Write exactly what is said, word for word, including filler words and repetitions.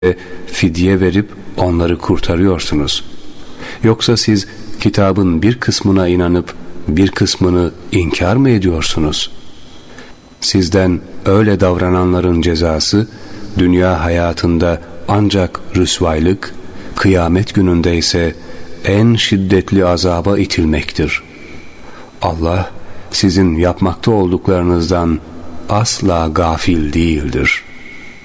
fidye verip onları kurtarıyorsunuz. Yoksa siz kitabın bir kısmına inanıp bir kısmını inkar mı ediyorsunuz? Sizden öyle davrananların cezası dünya hayatında ancak rüsvaylık, kıyamet gününde ise en şiddetli azaba itilmektir. Allah sizin yapmakta olduklarınızdan asla gafil değildir.